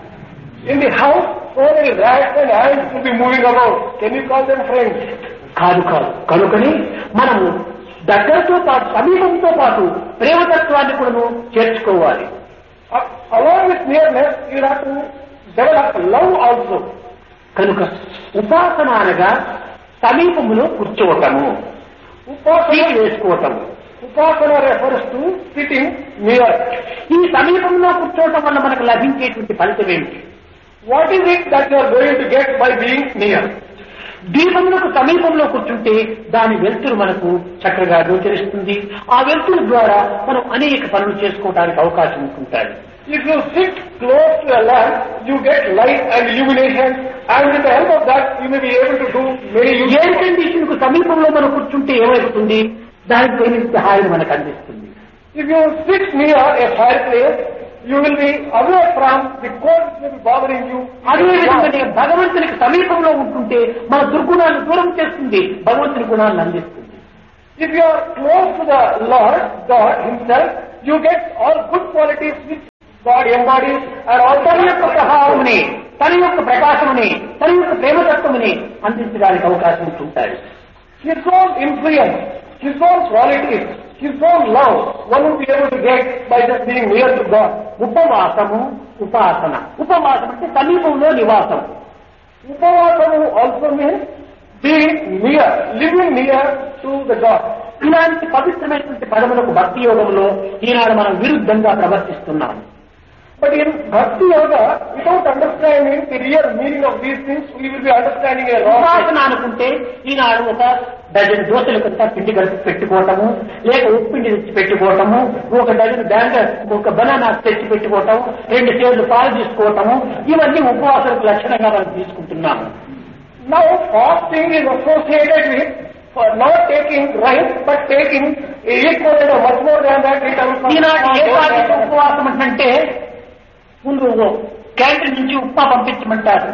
In the house, so many rats and ants will be moving about. Can you call them friends? కాదు. కనుకని మనము దగ్గరతో పాటు సమీపంతో పాటు ప్రేమతత్వాన్ని కూడాను చేర్చుకోవాలి. Along with nearness, you have to develop love also. కనుక ఉపాసన అనగా సమీపంలో కూర్చోవటము, వేసుకోవటము. Upasana refers to sitting near. ఈ సమీపంలో కూర్చోవటం వల్ల మనకు లభించేటువంటి ఫలితం ఏమిటి? What is it that you are going to get by being near? దీపములకు సమీపంలో కూర్చుంటే దాని వెలుతురు మనకు చక్కగా గోచరిస్తుంది. ఆ వెలుతురు ద్వారా మనం అనేక పనులు చేసుకోవడానికి అవకాశం ఉంటుంటాయి. If you sit close to a lamp, you get light and illumination, and with the help of that, you may be able to do many useful. Air condition కు సమీపంలో మనం కూర్చుంటే ఏమవుతుంది? దానికి తగిన సహాయం మనకు అందిస్తుంది. If you sit near a fireplace, you will be away from the cold which may be bothering you. అదేవిధంగా భగవంతునికి సమీపంలో ఉంటుంటే మన దుర్గుణాలను దూరం చేస్తుంది, భగవంతుని గుణాలను అందిస్తుంది. If you are close to the Lord, God Himself, you get all good qualities which God embodies, and all తన యొక్క ప్రభావముని, తన యొక్క ప్రకాశముని, తన యొక్క ప్రేమతత్వముని అందించడానికి అవకాశం ఉంటుంటాయి. His own influence, His own qualities his own love, one will be able to get by just being near to God. ఉపవాసము ఉపాసన. ఉపవాసం అంటే సమీపంలో నివాసం. Upavasamu also means being near, living near to the God. ఇలాంటి పవిత్రమైనటువంటి పదములకు భక్తి యోగంలో ఈనాడు మనం విరుద్ధంగా ప్రవర్తిస్తున్నాం. But in Bhakti Yoga, without understanding the real meaning of these things, we will be understanding a wrong ఉపాసన thing. అనుకుంటే ఈనాడు ఒక డజన్ దోశలు కొంత పిండి కలిపి పెట్టుకోవటము, లేక ఉప్పిండి తెచ్చి పెట్టుకోవటము, ఒక డజన్ బ్యాంగర్, ఒక బనానా తెచ్చి పెట్టుకోవటము, 2 సేర్లు పాలు తీసుకోవటము, ఇవన్నీ ఉపవాసాలకు లక్షణంగా మనం తీసుకుంటున్నాము. Now fasting is associated with not taking rice, but taking equivalent or much more than that in terms of ఈనాడు ఏకాదశి ఉపవాసం అంటే ముందు క్యాంటీన్ నుంచి ఉప్మా పంపించమంటారు,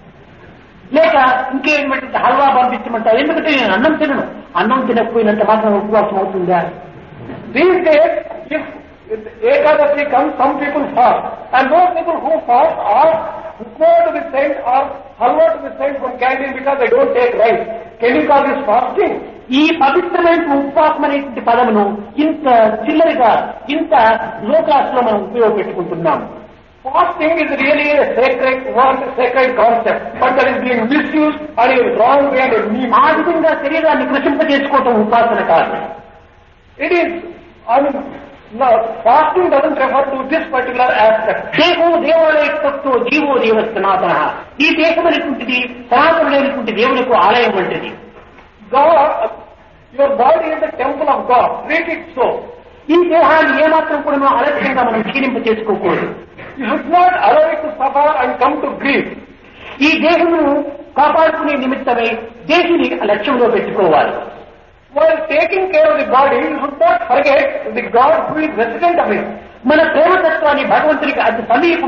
లేక ఇంకేమంటే హల్వా పంపించమంటారు. ఎందుకంటే నేను అన్నం తినను. అన్నం తినకపోయినంత మాత్రం ఉపవాసం అవుతుందా? These days, if Ekadasi comes, some people fast. And those people who fast are upma to be sent or halwa to be sent from canteen because they don't take rice. Can you call this fasting? ఈ పవిత్రమైన ఉపవాసం అనేటువంటి పదమును ఇంత చిల్లరగా, ఇంత లోకాస్లో మనం ఉపయోగపెట్టుకుంటున్నాము. Fasting is really a sacred word, sacred concept, but that is being misused and in wrong way and in ఆ విధంగా శరీరాన్ని కృషింపజేసుకోవటం ఉపాసన కాదు. It is, no, fasting doesn't refer to this particular aspect. దేహో దేవాలయత్తో GO దేవ సనాతన. ఈ దేహం అనేటువంటిది సనాతనుడైనటువంటి దేవునికి ఆలయం వంటిది. God, your body is the temple of God. Treat it so. ఈ దేహాన్ని ఏమాత్రం కూడా మనం అలక్ష్యంగా మనం క్షీణింప చేసుకోకూడదు. You should not allow it to suffer and come to grief. ఈ దేహమును కాపాడుకునే నిమిత్తమై దేహిని లక్ష్యంలో పెట్టుకోవాలి. While taking care of the body, you should not forget the God who is resident of it. మన ప్రేమతత్వాన్ని భగవంతునికి అతి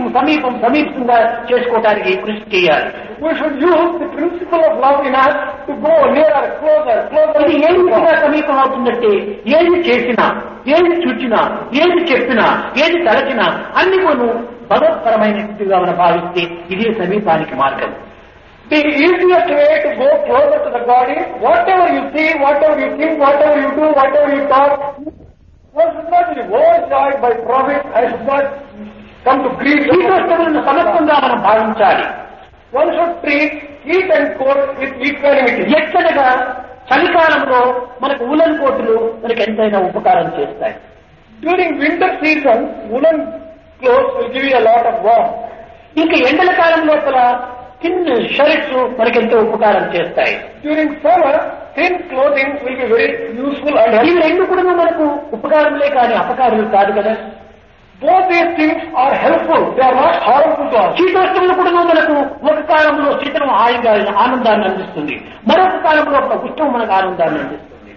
సమీపంగా చేసుకోవడానికి కృషి చేయాలి. We should use the principle of love in us to go nearer, closer. ఇది ఏ విధంగా సమీపం అవుతుందంటే ఏది చేసినా, ఏది చూచినా, ఏది చెప్పినా, ఏది తలచినా అన్ని కొను భగవత్పరమైనట్టుగా మనం భావిస్తే ఇదే సమీపానికి మార్గం. The easiest way to go closer to the God is whatever you see, whatever you think, whatever you do, whatever you talk, one should not be overjoyed by profit and should not come to grief. శీతోష్ణములను సమత్వంగా మనం భావించాలి. One should treat heat and cold with equanimity. ఎక్కడగా చలికాలంలో మనకు woollen కోటులు మనకు ఎంతైనా ఉపకారం చేస్తాయి. During winter season, woolen clothes will give you a lot of warmth. ఇంకా ఎండల కాలం లోపల థిన్ షర్ట్స్ మనకెంతో ఉపకారం చేస్తాయి. During summer, thin clothing will be very useful and ఇవి helpful. రెండు కూడా మనకు ఉపకారములే కానీ అపకారులు కాదు కదా. Both these things are helpful. They are not harmful to us. శీతోష్ణములు కూడా మనకు ఒక కాలంలో శీతలం హాయిగా ఆనందాన్ని అందిస్తుంది, మరొక కాలంలో ఉష్ణం మనకు ఆనందాన్ని అందిస్తుంది.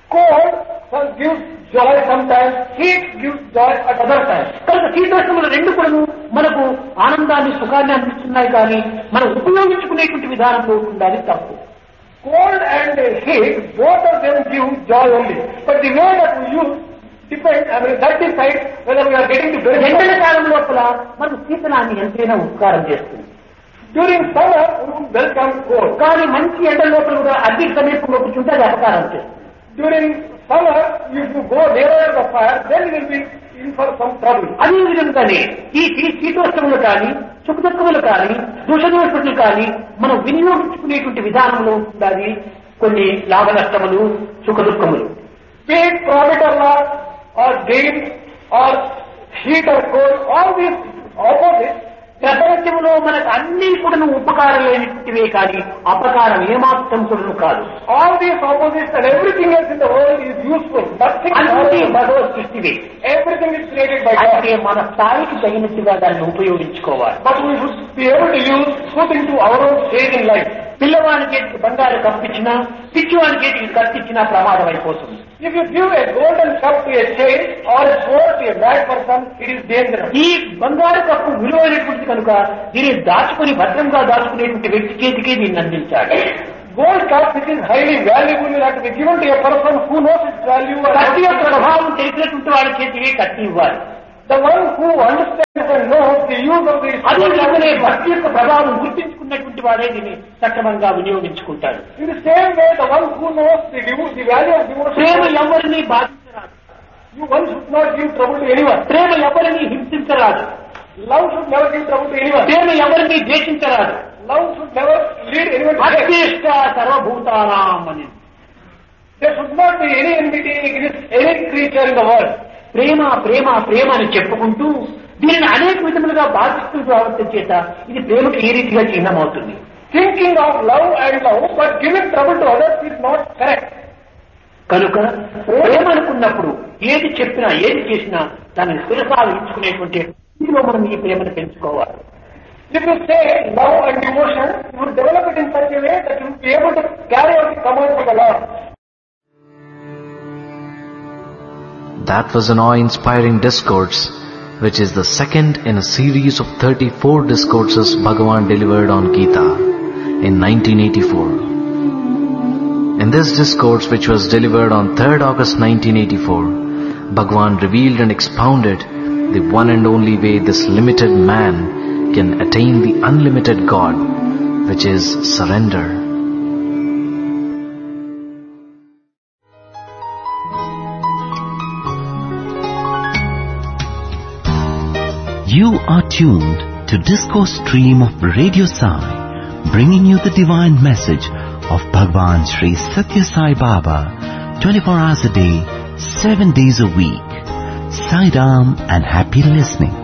Cold gives joy sometimes, heat gives joy at other times. కనుక శీతోష్ణములు రెండు కూడా మనకు ఆనందాన్ని, సుఖాన్ని అందిస్తున్నాయి కానీ మనం ఉపయోగించుకునేటువంటి విధానంలో ఉండాలి తప్పు. Cold and heat, both of them give joy only. But the way that we use depends, that decides whether we are getting the benefit. ఎండల కాలం లోపల మనకు శీతలాన్ని ఎంతైనా ఉపకారం చేస్తుంది. During summer, we will welcome cold. కానీ మంచి ఎండ లోపల కూడా అగ్ని సమీపంలో కూర్చుంటే అది అపకారం చేస్తుంది. During summer, if you go nearer the fire, then you will be in for some trouble. అదే విధంగానే ఈ శీతోష్ణములు కానీ, సుఖదుఖములు కానీ, దోషదోషములు కానీ మనం వినియోగించుకునేటువంటి విధానంలో ఉండాలి కొన్ని లాభ నష్టములు, సుఖ దుఃఖములు. Be it profit or loss, or gain, or heat or cold, all these opposites. ప్రపంచంలో మనకు అన్ని కూడా ఉపకారం లేనివే కానీ అపకారం ఏమాత్రం కూడా కాదు. All these opposites and everything else in the world is useful. Nothing అన్ని harmful. Bhagwat సృష్టివే. Everything is created by God. అయితే మన స్థాయికి తగినట్టుగా దాన్ని ఉపయోగించుకోవాలి. But we should be able to use put into our own stage in life. పిల్లవాడి చేతికి బంగారు కప్పించినా, పిచ్చివాడి చేతికి కత్తిచ్చినా ప్రమాదం అయిపోతుంది. If you give a golden cup to a child or a sword to a mad person, it is dangerous. ఈ బంగారు cup విలువైనటువంటిది కనుక దీన్ని దాచుకుని భద్రంగా దాచుకునేటువంటి వ్యక్తి చేతికి దీన్ని అందించాలి. Gold cup, which is highly valuable, will have to be given to a person who knows its value. కత్తి యొక్క ప్రభావం తెలిసినటువంటి వాడి చేతికి కత్తి ఇవ్వాలి. The one who understands and knows the use of these. అదే విధంగానే భక్తి యొక్క ప్రభావం గుర్తించుకున్నటువంటి వాడే దీన్ని సక్రమంగా వినియోగించుకుంటాడు. In the same way, the one who knows the value of devotion. ప్రేమ ఎవరిని బాధించరాదు. One should not give trouble to anyone. ప్రేమ ఎవరిని హింసించరాదు. Love should never give trouble to anyone. ప్రేమ ఎవరిని ద్వేషించరాదు. Love should never lead anyone to hate. అద్వేష్ట సర్వభూతానాం అని. There should not be any enmity against any creature in the world. ప్రేమ ప్రేమ ప్రేమ అని చెప్పుకుంటూ దీనిని అనేక విధములుగా బాధిస్తూ రావడం చేత ఇది ప్రేమకు ఈ రీతిగా చిహ్నమవుతుంది. Thinking of love and love, but giving trouble to others is not correct. కనుక ప్రేమ అనుకున్నప్పుడు ఏది చెప్పినా ఏది చేసినా దానిని శిరసావించుకునేటువంటి స్థితిలో మనం ఈ ప్రేమను పెంచుకోవాలి. If you say love and devotion, you will develop it in such a way that you will be able to carry out the commands of the Lord. That was an awe-inspiring discourse, which is the second in a series of 34 discourses Bhagavan delivered on Gita in 1984. In this discourse, which was delivered on 3rd August 1984, Bhagavan revealed and expounded the one and only way this limited man can attain the unlimited God, which is surrender. You are tuned to Discourse Stream of Radio Sai, bringing you the divine message of Bhagwan Sri Satya Sai Baba, 24 hours a day, 7 days a week. Sai Ram and happy listening.